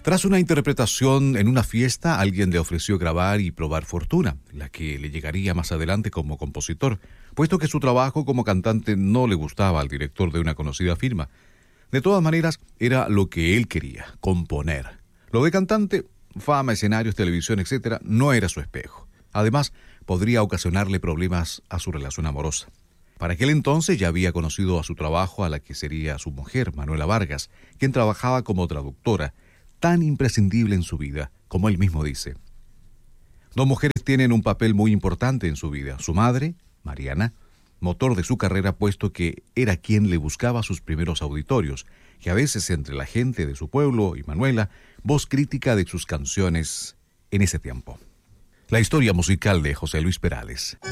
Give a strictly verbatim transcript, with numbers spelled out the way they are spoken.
Tras una interpretación en una fiesta, alguien le ofreció grabar y probar fortuna, la que le llegaría más adelante como compositor, puesto que su trabajo como cantante no le gustaba al director de una conocida firma. De todas maneras, era lo que él quería, componer. Lo de cantante, fama, escenarios, televisión, etcétera, no era su espejo. Además, podría ocasionarle problemas a su relación amorosa. Para aquel entonces ya había conocido a su trabajo a la que sería su mujer, Manuela Vargas, quien trabajaba como traductora, tan imprescindible en su vida, como él mismo dice. Dos mujeres tienen un papel muy importante en su vida. Su madre, Mariana, motor de su carrera, puesto que era quien le buscaba sus primeros auditorios, y a veces entre la gente de su pueblo, y Manuela, voz crítica de sus canciones en ese tiempo. La historia musical de José Luis Perales.